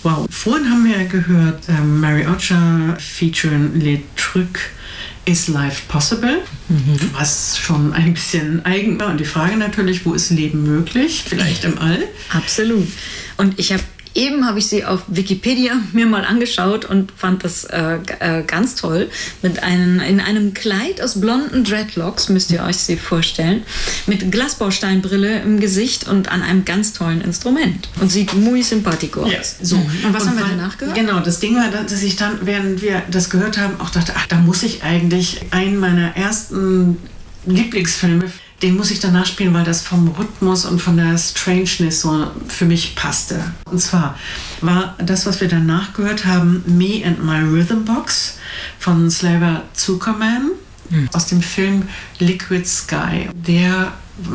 Wow. Vorhin haben wir gehört, Mary Ocher featuring Les Trucs Is Life Possible? Was schon ein bisschen eigen war. Und die Frage natürlich, wo ist Leben möglich? Vielleicht im All? Absolut. Und Eben habe ich sie auf Wikipedia mir mal angeschaut und fand das ganz toll. In einem Kleid aus blonden Dreadlocks, müsst ihr euch sie vorstellen, mit Glasbausteinbrille im Gesicht und an einem ganz tollen Instrument. Und sieht muy simpatico aus. Ja, so. Und was haben wir danach gehört? Genau, das Ding war, dass ich dann, während wir das gehört haben, auch dachte, da muss ich eigentlich einen meiner ersten Lieblingsfilme, den muss ich danach spielen, weil das vom Rhythmus und von der Strangeness so für mich passte. Und zwar war das, was wir danach gehört haben, Me and My Rhythm Box von Slava Zuckerman aus dem Film Liquid Sky, der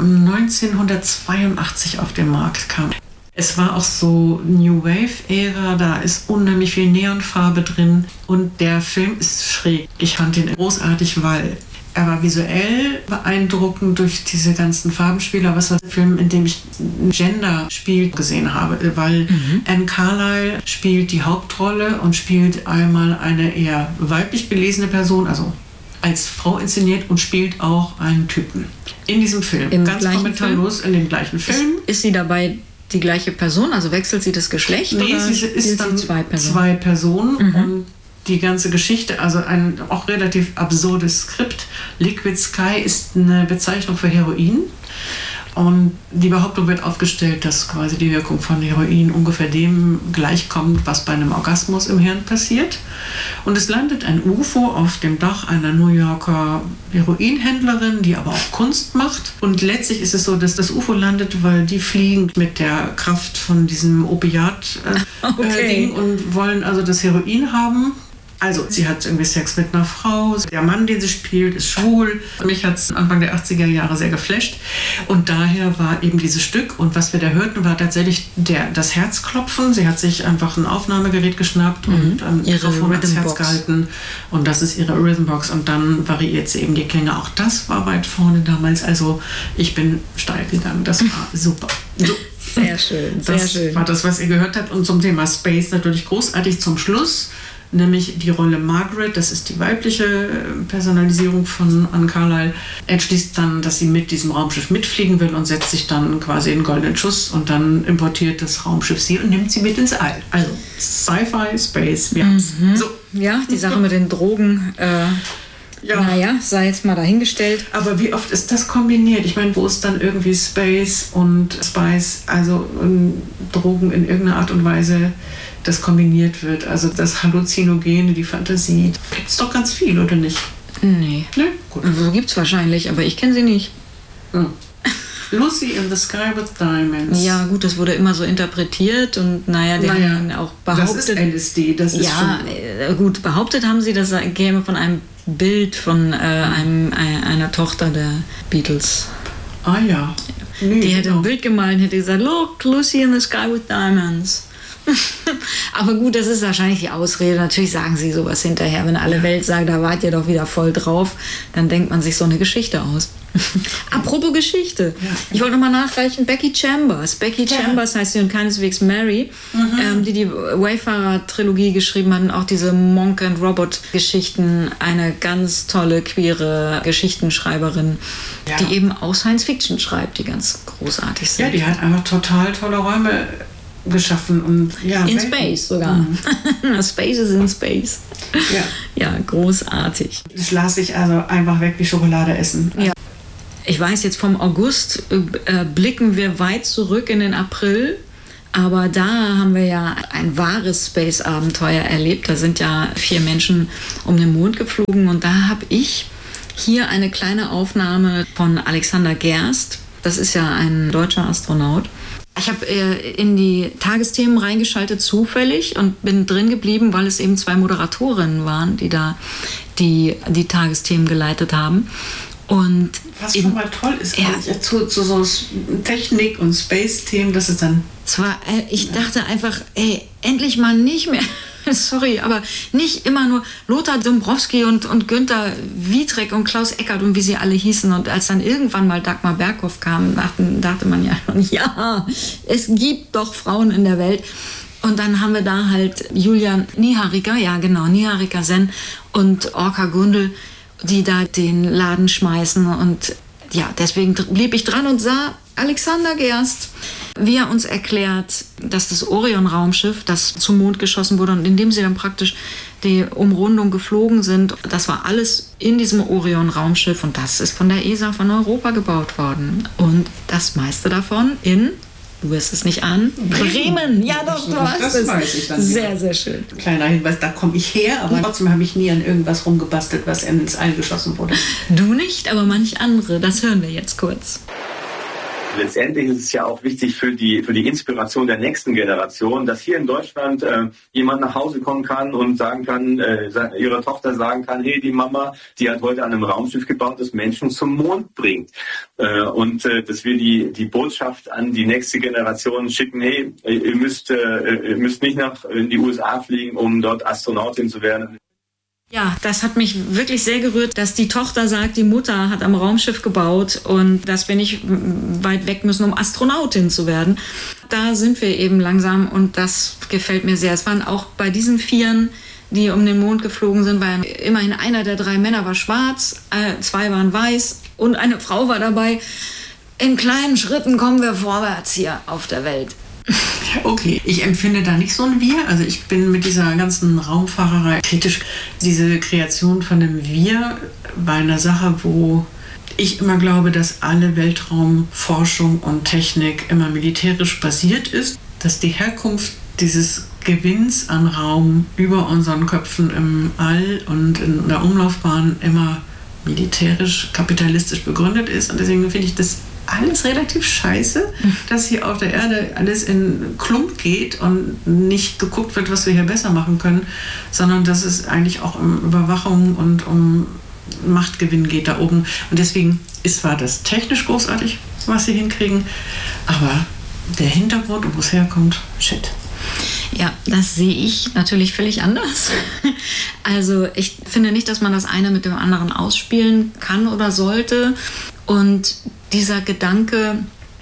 1982 auf den Markt kam. Es war auch so New Wave-Ära, da ist unheimlich viel Neonfarbe drin und der Film ist schräg. Ich fand ihn großartig, weil er war visuell beeindruckend durch diese ganzen Farbenspiele, was war ein Film, in dem ich ein Gender-Spiel gesehen habe, weil Anne Carlyle spielt die Hauptrolle und spielt einmal eine eher weiblich gelesene Person, also als Frau inszeniert und spielt auch einen Typen in diesem Film. Ganz kommentarlos in dem gleichen Film. Ist sie dabei die gleiche Person? Also wechselt sie das Geschlecht? Nee, oder sie ist dann zwei Personen und die ganze Geschichte, also ein auch relativ absurdes Skript. Liquid Sky ist eine Bezeichnung für Heroin. Und die Behauptung wird aufgestellt, dass quasi die Wirkung von Heroin ungefähr dem gleichkommt, was bei einem Orgasmus im Hirn passiert. Und es landet ein UFO auf dem Dach einer New Yorker Heroinhändlerin, die aber auch Kunst macht. Und letztlich ist es so, dass das UFO landet, weil die fliegen mit der Kraft von diesem Opiat-Ding und wollen also das Heroin haben. Also sie hat irgendwie Sex mit einer Frau, der Mann, den sie spielt, ist schwul. Mich hat es Anfang der 80er Jahre sehr geflasht und daher war eben dieses Stück und was wir da hörten, war tatsächlich das Herzklopfen. Sie hat sich einfach ein Aufnahmegerät geschnappt und ein Mikrofon ans Herz gehalten und das ist ihre Rhythmbox und dann variiert sie eben die Klänge. Auch das war weit vorne damals, also ich bin steil gegangen, das war super. So. Sehr schön, sehr schön. Das war das, was ihr gehört habt und zum Thema Space natürlich großartig zum Schluss. Nämlich die Rolle Margaret, das ist die weibliche Personalisierung von Anne Carlyle, entschließt dann, dass sie mit diesem Raumschiff mitfliegen will und setzt sich dann quasi in goldenen Schuss und dann importiert das Raumschiff sie und nimmt sie mit ins All. Also Sci-Fi, Space, wir haben's. So. Ja, die Sache mit den Drogen, naja, sei jetzt mal dahingestellt. Aber wie oft ist das kombiniert? Ich meine, wo ist dann irgendwie Space und Spice, also Drogen in irgendeiner Art und Weise, das kombiniert wird. Also das Halluzinogene, die Fantasie. Gibt es doch ganz viel, oder nicht? Nee. Ne? Gut. Also gibt es wahrscheinlich, aber ich kenne sie nicht. Lucy in the Sky with Diamonds. Ja, gut, das wurde immer so interpretiert und die haben auch behauptet... Das ist LSD, das ist schon... gut, behauptet haben sie, das käme von einem Bild von einer Tochter der Beatles. Ah ja. Nee, die hätte ein Bild gemalt und hätte gesagt, look, Lucy in the Sky with Diamonds. Aber gut, das ist wahrscheinlich die Ausrede. Natürlich sagen sie sowas hinterher. Wenn alle Welt sagt, da wart ihr doch wieder voll drauf, dann denkt man sich so eine Geschichte aus. Apropos Geschichte. Ich wollte nochmal nachreichen, Becky Chambers. Becky Chambers heißt sie und keineswegs Mary, die Wayfarer-Trilogie geschrieben hat und auch diese Monk and Robot-Geschichten. Eine ganz tolle, queere Geschichtenschreiberin, die eben auch Science-Fiction schreibt, die ganz großartig sind. Ja, die hat einfach total tolle Räume geschaffen und in Space sogar. Space is in Space. Ja, großartig. Das las ich also einfach weg wie Schokolade essen. Ja. Ich weiß, jetzt vom August blicken wir weit zurück in den April, aber da haben wir ja ein wahres Space-Abenteuer erlebt. Da sind ja 4 Menschen um den Mond geflogen und da habe ich hier eine kleine Aufnahme von Alexander Gerst. Das ist ja ein deutscher Astronaut. Ich habe in die Tagesthemen reingeschaltet zufällig und bin drin geblieben, weil es eben 2 Moderatorinnen waren, die da die Tagesthemen geleitet haben. Und was schon mal toll ist, zu so Technik- und Space-Themen, das ist dann... Ich dachte einfach, endlich mal nicht mehr... Sorry, aber nicht immer nur Lothar Dombrowski und Günther Wietrek und Klaus Eckert und wie sie alle hießen. Und als dann irgendwann mal Dagmar Berghoff kam, dachte man ja, es gibt doch Frauen in der Welt. Und dann haben wir da halt Julian Niharika, Niharika Sen und Orka Gundel, die da den Laden schmeißen. Und ja, deswegen blieb ich dran und sah Alexander Gerst, wie er uns erklärt, dass das Orion-Raumschiff, das zum Mond geschossen wurde und in dem sie dann praktisch die Umrundung geflogen sind, das war alles in diesem Orion-Raumschiff und das ist von der ESA von Europa gebaut worden. Und das meiste davon du wirst es nicht an, Bremen. Ja doch, du hast es. Das weiß ich dann sehr, wieder. Sehr schön. Kleiner Hinweis, da komme ich her, aber trotzdem habe ich nie an irgendwas rumgebastelt, was ins All geschossen wurde. Du nicht, aber manch andere. Das hören wir jetzt kurz. Letztendlich ist es ja auch wichtig für die Inspiration der nächsten Generation, dass hier in Deutschland jemand nach Hause kommen kann und sagen kann, ihrer Tochter sagen kann, hey, die Mama, die hat heute an einem Raumschiff gebaut, das Menschen zum Mond bringt. Und dass wir die Botschaft an die nächste Generation schicken, hey, ihr müsst nicht in die USA fliegen, um dort Astronautin zu werden. Ja, das hat mich wirklich sehr gerührt, dass die Tochter sagt, die Mutter hat am Raumschiff gebaut und dass wir nicht weit weg müssen, um Astronautin zu werden. Da sind wir eben langsam und das gefällt mir sehr. Es waren auch bei diesen Vieren, die um den Mond geflogen sind, weil immerhin einer der 3 Männer war schwarz, 2 waren weiß und eine Frau war dabei. In kleinen Schritten kommen wir vorwärts hier auf der Welt. Okay, ich empfinde da nicht so ein Wir. Also ich bin mit dieser ganzen Raumfahrerei kritisch. Diese Kreation von einem Wir bei einer Sache, wo ich immer glaube, dass alle Weltraumforschung und Technik immer militärisch basiert ist, dass die Herkunft dieses Gewinns an Raum über unseren Köpfen im All und in der Umlaufbahn immer militärisch, kapitalistisch begründet ist. Und deswegen finde ich das alles relativ scheiße, dass hier auf der Erde alles in Klump geht und nicht geguckt wird, was wir hier besser machen können, sondern dass es eigentlich auch um Überwachung und um Machtgewinn geht da oben. Und deswegen war das technisch großartig, was sie hinkriegen, aber der Hintergrund und wo es herkommt, shit. Ja, das sehe ich natürlich völlig anders. Also ich finde nicht, dass man das eine mit dem anderen ausspielen kann oder sollte. Und dieser Gedanke,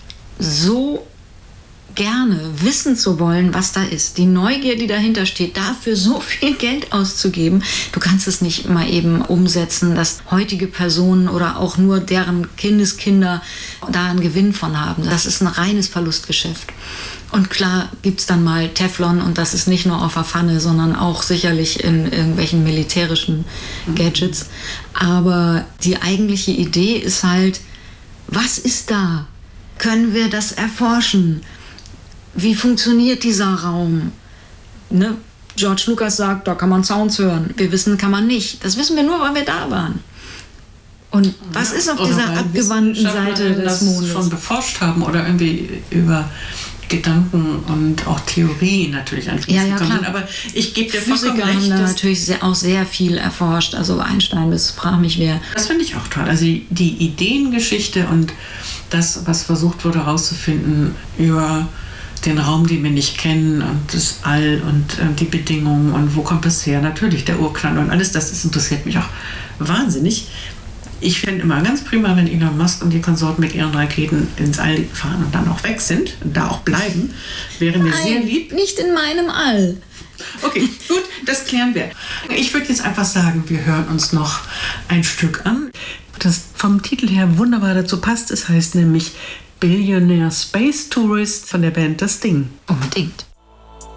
so gerne wissen zu wollen, was da ist, die Neugier, die dahinter steht, dafür so viel Geld auszugeben, du kannst es nicht mal eben umsetzen, dass heutige Personen oder auch nur deren Kindeskinder da einen Gewinn von haben. Das ist ein reines Verlustgeschäft. Und klar gibt es dann mal Teflon und das ist nicht nur auf der Pfanne, sondern auch sicherlich in irgendwelchen militärischen Gadgets. Aber die eigentliche Idee ist halt, was ist da? Können wir das erforschen? Wie funktioniert dieser Raum? Ne? George Lucas sagt, da kann man Sounds hören. Wir wissen, kann man nicht. Das wissen wir nur, weil wir da waren. Und was ist auf dieser abgewandten Seite des Mondes? Schon beforscht haben oder irgendwie über Gedanken und auch Theorie natürlich einfließen können. Aber ich gebe dir vollkommen recht. Physiker haben da natürlich auch sehr viel erforscht. Also Einstein bis sprach mich wer. Das finde ich auch toll. Also die Ideengeschichte und das, was versucht wurde herauszufinden über den Raum, den wir nicht kennen und das All und die Bedingungen und wo kommt es her? Natürlich der Urknall und alles das interessiert mich auch wahnsinnig. Ich finde immer ganz prima, wenn Elon Musk und die Konsorten mit ihren Raketen ins All fahren und dann auch weg sind und da auch bleiben. Wäre mir sehr lieb. Nicht in meinem All. Okay, gut, das klären wir. Ich würde jetzt einfach sagen, wir hören uns noch ein Stück an, das vom Titel her wunderbar dazu passt. Es heißt nämlich Billionaire Space Tourist von der Band Das Ding. Unbedingt.